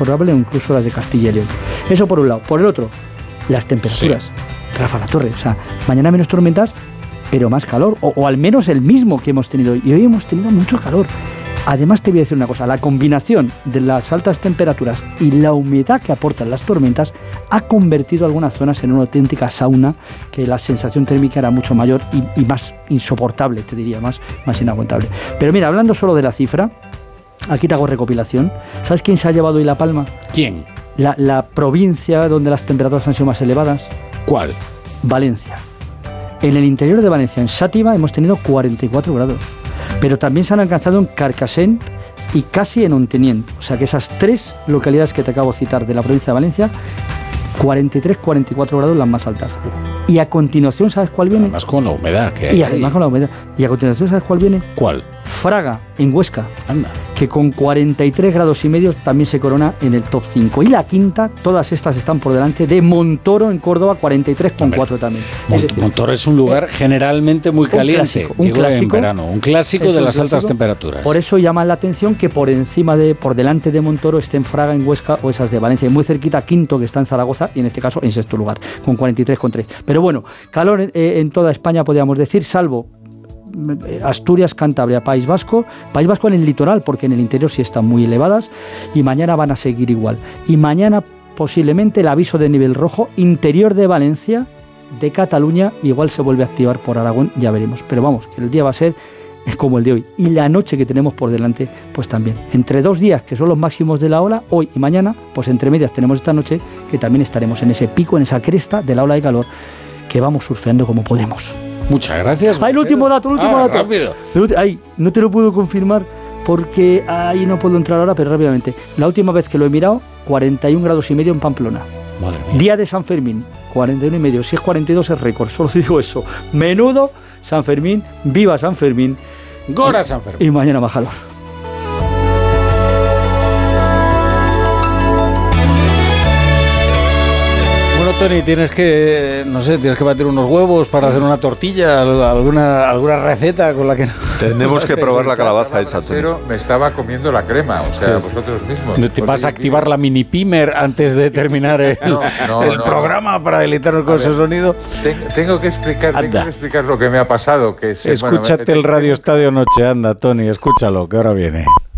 probable, o incluso las de Castilla y León. Eso por un lado. Por el otro, las temperaturas. Sí. Rafa La Torre, o sea, mañana menos tormentas, pero más calor, o al menos el mismo que hemos tenido hoy. Y hoy hemos tenido mucho calor. Además, te voy a decir una cosa, la combinación de las altas temperaturas y la humedad que aportan las tormentas ha convertido algunas zonas en una auténtica sauna, que la sensación térmica era mucho mayor y más insoportable, te diría, más inaguantable. Pero mira, hablando solo de la cifra, aquí te hago recopilación. ¿Sabes quién se ha llevado hoy la palma? ¿Quién? La provincia donde las temperaturas han sido más elevadas. ¿Cuál? Valencia. En el interior de Valencia, en Sátiva, hemos tenido 44 grados. Pero también se han alcanzado en Carcassén y casi en Ontinyent. O sea que esas tres localidades que te acabo de citar de la provincia de Valencia, 43-44 grados las más altas. Y a continuación, ¿sabes cuál viene? Además con la humedad que hay. Y además con la humedad. Y a continuación, ¿sabes cuál viene? ¿Cuál? Fraga, en Huesca. Anda. Que con 43 grados y medio también se corona en el top 5. Y la quinta, todas estas están por delante de Montoro en Córdoba, 43,4 también. Montoro es un lugar generalmente muy caliente. Un clásico. En verano, un clásico de las altas temperaturas. Por eso llama la atención que por delante de Montoro estén Fraga en Huesca o esas de Valencia. Y muy cerquita Quinto, que está en Zaragoza, y en este caso en sexto lugar, con 43,3. Pero bueno, calor en toda España, podríamos decir, salvo Asturias, Cantabria, País Vasco en el litoral, porque en el interior sí están muy elevadas, y mañana van a seguir igual. Y mañana posiblemente el aviso de nivel rojo interior de Valencia, de Cataluña, igual se vuelve a activar por Aragón, ya veremos. Pero vamos, que el día va a ser como el de hoy, y la noche que tenemos por delante, pues también. Entre 2 días que son los máximos de la ola, hoy y mañana, pues entre medias tenemos esta noche, que también estaremos en ese pico, en esa cresta de la ola de calor, que vamos surfeando como podemos. Muchas gracias. El último dato. Rápido. No te lo puedo confirmar porque ahí no puedo entrar ahora, pero rápidamente. La última vez que lo he mirado, 41 grados y medio en Pamplona. Madre mía. Día de San Fermín, 41 y medio. Si es 42 es récord, solo digo eso. Menudo San Fermín, viva San Fermín. Gora San Fermín. Y mañana más calor. Tony, tienes que batir unos huevos para hacer una tortilla, alguna receta con la que... Tenemos que probar la calabaza esa, Tony. Me estaba comiendo la crema, o sea, vosotros mismos. ¿Te vas a activar la mini pimer antes de terminar el programa para deleitarnos con ese sonido? Tengo que explicar lo que me ha pasado. Escúchate el Radio Estadio Noche, anda, Tony, escúchalo, que ahora viene.